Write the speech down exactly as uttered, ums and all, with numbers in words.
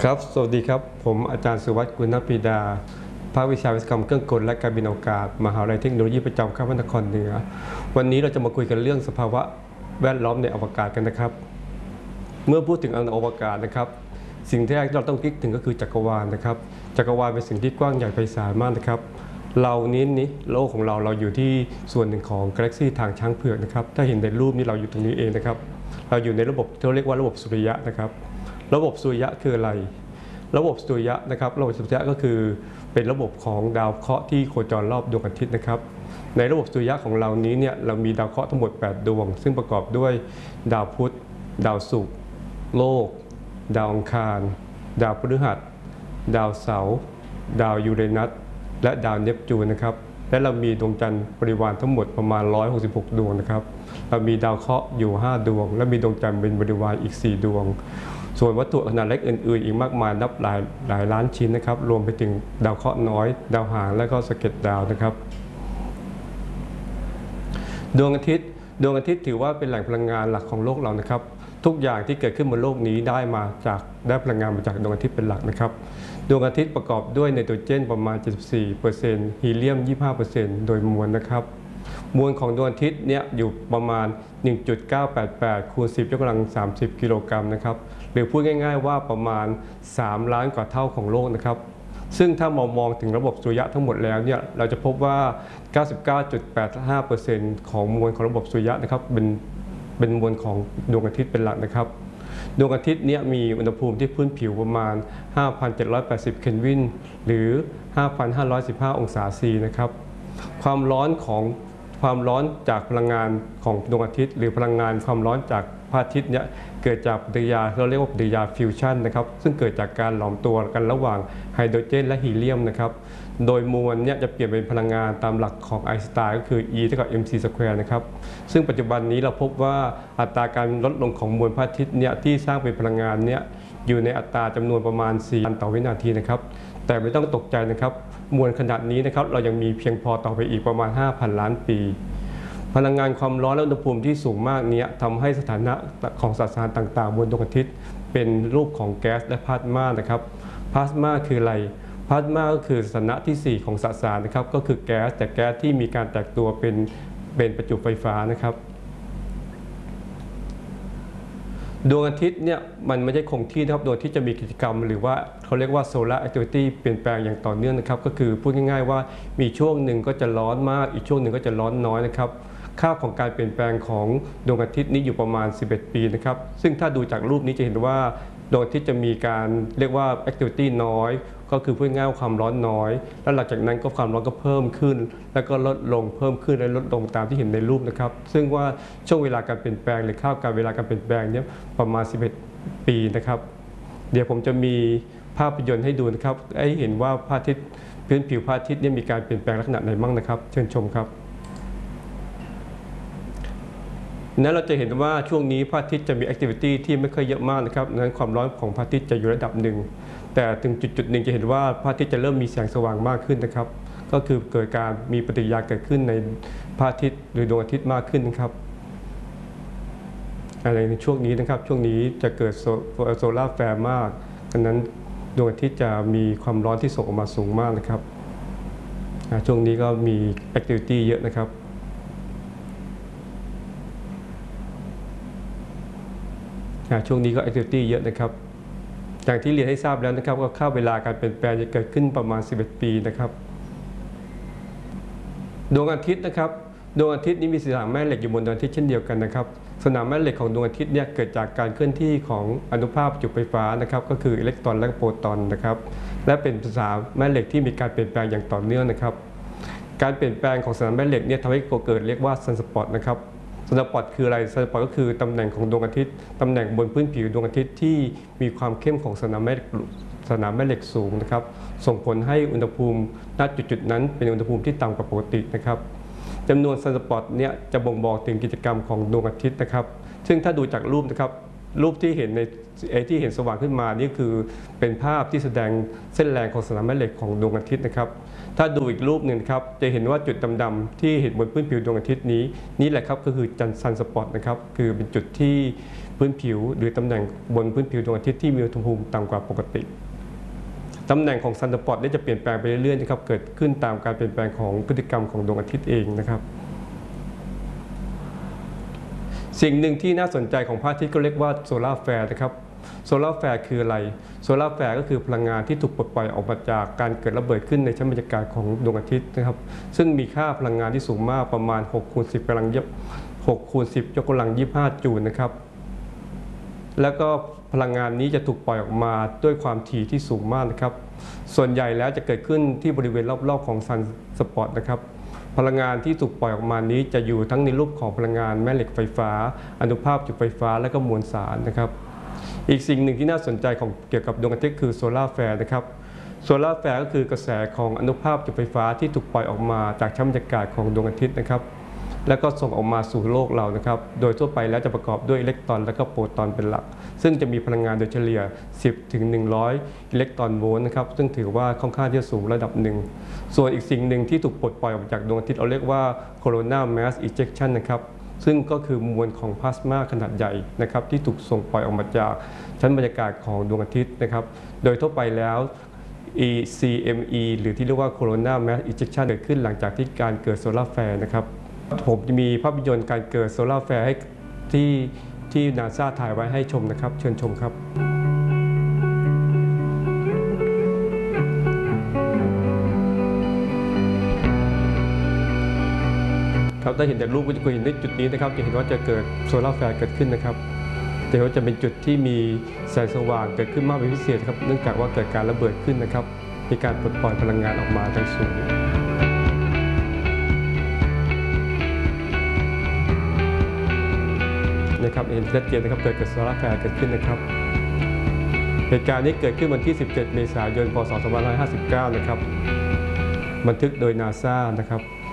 ครับสวัสดีครับผมอาจารย์สุวัสดิ์กุณปรีดาภาควิชาวิศวกรรมเครื่องกลและการบินอวกาศมหาวิทยาลัยเทคโนโลยีประจำจังหวัดนครเหนือวันนี้เราจะมาคุยกันเรื่องสภาวะแวดล้อมในอวกาศกันนะครับเมื่อพูดถึงอวกาศนะครับสิ่งแรกที่เราต้องคิดถึงก็คือจักรวาลนะครับจักรวาลเป็นสิ่งที่กว้างใหญ่ไพศาลมากนะครับเรานี้นี่โลกของเราเราอยู่ที่ส่วนหนึ่งของกาแล็กซี่ทางช้างเผือกนะครับถ้าเห็นในรูปนี้เราอยู่ตรงนี้เองนะครับเราอยู่ในระบบที่เรียกว่าระบบสุริยะนะครับระบบสุริยะคืออะไรระบบสุริยะนะครับระบบสุริยะก็คือเป็นระบบของดาวเคราะห์ที่โคจรรอบดวงอาทิตย์นะครับในระบบสุริยะของเรานี้เนี่ยเรามีดาวเคราะห์ทั้งหมดแปดดวงซึ่งประกอบด้วยดาวพุธดาวศุกร์โลกดาวอังคารดาวพฤหัสดาวเสาร์ดาวยูเรนัสและดาวเนปจูนนะครับและเรามีดวงจันทร์บริวารทั้งหมดประมาณหนึ่งร้อยหกสิบหกดวงนะครับเรามีดาวเคราะห์อยู่ห้าดวงและมีดวงจันทร์เป็นบริวารอีกสี่ดวงส่วนวัตถุขนาดเล็กอื่นๆอีกมากมายนับหลายหลายล้านชิ้นนะครับรวมไปถึงดาวเคราะห์น้อยดาวหางและก็สะเก็ดดาวนะครับดวงอาทิตย์ดวงอาทิตย์ถือว่าเป็นแหล่งพลังงานหลักของโลกเรานะครับทุกอย่างที่เกิดขึ้นบนโลกนี้ได้มาจากได้พลังงานมาจากดวงอาทิตย์เป็นหลักนะครับดวงอาทิตย์ประกอบด้วยไนโตรเจนประมาณ เจ็ดสิบสี่เปอร์เซ็นต์ ฮีเลียม ยี่สิบห้าเปอร์เซ็นต์ โดยมวลนะครับมวลของดวงอาทิตย์เนี่ยอยู่ประมาณ หนึ่งจุดเก้าแปดแปด คูณ สิบ ยกกำลัง สามสิบ กิโลกรัมนะครับหรือพูดง่ายๆว่าประมาณสามล้านกว่าเท่าของโลกนะครับซึ่งถ้ามองมองถึงระบบสุริยะทั้งหมดแล้วเนี่ยเราจะพบว่า เก้าสิบเก้าจุดแปดห้าเปอร์เซ็นต์ ของมวลของระบบสุริยะนะครับเป็นเป็นมวลของดวงอาทิตย์เป็นหลักนะครับดวงอาทิตย์นี้มีอุณหภูมิที่พื้นผิวประมาณ ห้าพันเจ็ดร้อยแปดสิบ เคลวินหรือ ห้าพันห้าร้อยสิบห้า องศาซีนะครับความร้อนของความร้อนจากพลังงานของดวงอาทิตย์หรือพลังงานความร้อนจากพระอาทิตย์เนี่ยเกิดจากปฏิกิริยาเราเรียกว่าปฏิกิริยาฟิวชันนะครับซึ่งเกิดจากการหลอมตัวกันระหว่างไฮโดรเจนและฮีเลียมนะครับโดยมวลเนี่ยจะเปลี่ยนเป็นพลังงานตามหลักของไอน์สไตน์ก็คือ E เท่ากับ เอ็ม ซี สแควร์ นะครับซึ่งปัจจุบันนี้เราพบว่าอัตราการลดลงของมวลพระอาทิตย์เนี่ยที่สร้างเป็นพลังงานเนี่ยอยู่ในอัตราจำนวนประมาณสี่ตันต่อวินาทีนะครับแต่ไม่ต้องตกใจนะครับมวลขนาดนี้นะครับเรายังมีเพียงพอต่อไปอีกประมาณ ห้าพัน ล้านปีพลังงานความร้อนและอุณหภูมิที่สูงมากนี้ทำให้สถานะของสสารต่างๆบนดวงอาทิตย์เป็นรูปของแก๊สและพลาสมานะครับพลาสมาคืออะไรพลาสมาก็คือสถานะที่สี่ของสสารนะครับก็คือแก๊สแต่แก๊สที่มีการแตกตัวเป็นเป็นประจุไฟฟ้านะครับดวงอาทิตย์เนี่ยมันไม่ใช่คงที่นะครับดวงอาทิตย์จะมีกิจกรรมหรือว่าเขาเรียกว่า solar activity เปลี่ยนแปลงอย่างต่อเนื่องนะครับก็คือพูดง่ายๆว่ามีช่วงหนึ่งก็จะร้อนมากอีกช่วงหนึ่งก็จะร้อนน้อยนะครับค่าของการเปลี่ยนแปลงของดวงอาทิตย์นี้อยู่ประมาณสิบเอ็ดปีนะครับซึ่งถ้าดูจากรูปนี้จะเห็นว่าดวงอาทิตย์จะมีการเรียกว่า activity น้อยก็คือพูดง่ายๆความร้อนน้อยแล้วหลังจากนั้นก็ความร้อนก็เพิ่มขึ้นแล้วก็ลดลงเพิ่มขึ้นและลดลงตามที่เห็นในรูปนะครับซึ่งว่าช่วงเวลาการเปลี่ยนแปลงหรือค่าการเวลาการเปลี่ยนแปลงนี้ประมาณสิบเอ็ดปีนะครับเดี๋ยวผมจะมีภาพยนตร์ให้ดูนะครับให้เห็นว่าพระอาทิตย์พื้นผิวพระอาทิตย์นี่มีการเปลี่ยนแปลงลักษณะไหนบ้างนะครับเชิญชมครับนั้นเราจะเห็นว่าช่วงนี้พระอาทิตย์จะมีแอคทิวิตี้ที่ไม่ค่อยเยอะมากนะครับนั้นความร้อนของพระอาทิตย์จะอยู่ระดับหนึ่งแต่ถึงจุดจุดหนึ่งจะเห็นว่าพระอาทิตย์จะเริ่มมีแสงสว่างมากขึ้นนะครับก็คือเกิดการมีปฏิกิริยาเกิดขึ้นในพระอาทิตย์หรือดวงอาทิตย์มากขึ้นนะครับอะไรในช่วงนี้นะครับช่วงนี้จะเกิดโซลาร์แฟร์มากดังนั้นดวงอาทิตย์จะมีความร้อนที่ส่งออกมาสูงมากนะครับช่วงนี้ก็มีแอคทิวิตี้เยอะนะครับช่วงนี้ก็แอคทิวิตี้เยอะนะครับอย่างที่เรียนให้ทราบแล้วนะครับว่าค่าเวลาการเปลี่ยนแปลงจะเกิดขึ้นประมาณสิบเอ็ดปีนะครับดวงอาทิตย์นะครับดวงอาทิตย์นี้มีสนามแม่เหล็กอยู่บนดวงอาทิตย์เช่นเดียวกันนะครับสนามแม่เหล็กของดวงอาทิตย์เนี่ยเกิดจากการเคลื่อนที่ของอนุภาคประจุไฟฟ้านะครับก็คืออิเล็กตรอนและโปรตอนนะครับและเป็นสนามแม่เหล็กที่มีการเปลี่ยนแปลงอย่างต่อเนื่องนะครับการเปลี่ยนแปลงของสนามแม่เหล็กเนี่ยทำให้เกิดเรียกว่าซันสปอตนะครับซันสปอตคืออะไรซันสปอตก็คือตำแหน่งของดวงอาทิตย์ตำแหน่งบนพื้นผิวดวงอาทิตย์ที่มีความเข้มของสนามแม่เหล็กสนามแม่เหล็กสูงนะครับส่งผลให้อุณหภูมิณจุดๆนั้นเป็นอุณหภูมิที่ต่ำกว่าปกตินะครับจำนวนซันสปอตเนี่ยจะบ่งบอกถึงกิจกรรมของดวงอาทิตย์นะครับซึ่งถ้าดูจากรูปนะครับรูปที่เห็นในที่เห็นสว่างขึ้นมานี่คือเป็นภาพที่แสดงเส้นแรงของสนามแม่เหล็กของดวงอาทิตย์นะครับถ้าดูอีกรูปหนึ่งครับจะเห็นว่าจุดดำๆที่เห็นบนพื้นผิวดวงอาทิตย์นี้นี่แหละครับก็คือจันทร์ซันสปอตนะครับคือเป็นจุดที่พื้นผิวหรือตำแหน่งบนพื้นผิวดวงอาทิตย์ที่มีอุณหภูมิต่ำกว่าปกติตำแหน่งของซันสปอตจะเปลี่ยนแปลงไปเรื่อยๆนะครับเกิดขึ้นตามการเปลี่ยนแปลงของพฤติกรรมของดวงอาทิตย์เองนะครับสิ่งหนึ่งที่น่าสนใจของพระอาทิตย์ก็เรียกว่าโซลาร์แฟร์นะครับโซลาร์แฟร์คืออะไรโซลาร์แฟร์ก็คือพลังงานที่ถูกปลดปล่อยออกมาจากการเกิดระเบิดขึ้นในชั้นบรรยากาศของดวงอาทิตย์นะครับซึ่งมีค่าพลังงานที่สูงมากประมาณหกคูณสิบกำลังหกคูณสิบยกกำลังยี่สิบห้าจูลนะครับแล้วก็พลังงานนี้จะถูกปล่อยออกมาด้วยความถี่ที่สูงมากนะครับส่วนใหญ่แล้วจะเกิดขึ้นที่บริเวณรอบๆของซันสปอตนะครับพลังงานที่ถูกปล่อยออกมานี้จะอยู่ทั้งในรูปของพลังงานแม่เหล็กไฟฟ้าอนุภาคจุดไฟฟ้าและก็มวลสารนะครับอีกสิ่งหนึ่งที่น่าสนใจของเกี่ยวกับดวงอาทิตย์คือโซลาร์แฟร์นะครับโซลาร์แฟร์ก็คือกระแสของอนุภาคจุดไฟฟ้าที่ถูกปล่อยออกมาจากชั้นบรรยากาศของดวงอาทิตย์นะครับแล้วก็ส่งออกมาสู่โลกเรานะครับโดยทั่วไปแล้วจะประกอบด้วยอิเล็กตรอนและก็โปรตอนเป็นหลักซึ่งจะมีพลังงานโดยเฉลี่ย สิบถึงหนึ่งร้อย อิเล็กตรอนโวลต์นะครับซึ่งถือว่าค่อนข้างที่จะสูงระดับหนึ่งส่วนอีกสิ่งหนึ่งที่ถูกปลดปล่อยออกจากดวงอาทิตย์เราเรียกว่า Coronal Mass Ejection นะครับซึ่งก็คือมวลของพลาสมาขนาดใหญ่นะครับที่ถูกส่งปล่อยออกมาจากชั้นบรรยากาศของดวงอาทิตย์นะครับโดยทั่วไปแล้ว ซี เอ็ม อี หรือที่เรียกว่า Coronal Mass Ejection เกิดขึ้นหลังจากที่การเกิดโซลาร์แฟร์นะครับผมจะมีภาพยนตร์การเกิดโซลาร์แฟร์ให้ที่ที่นาซาถ่ายไว้ให้ชมนะครับเชิญชมครับครับถ้าเห็นจากรูปก็จะเห็นในจุดนี้นะครับจะเห็นว่าจะเกิดโซลาร์แฟร์เกิดขึ้นนะครับแต่ว่าจะเป็นจุดที่มีแสงสว่างเกิดขึ้นมากเป็นพิเศษครับเนื่องจากว่าเกิดการระเบิดขึ้นนะครับมีการปลดปล่อยพลังงานออกมาทางสูงนะครับเห็นชัดเจนนะครับเกิดเกิดโซลาร์แฟร์เกิดขึ้นนะครับเหตุการณ์นี้เกิดขึ้นวันที่สิบเจ็ดเมษายนพ.ศ. สองพันห้าร้อยห้าสิบเก้านะครับบันทึกโดย นาซา นะครับ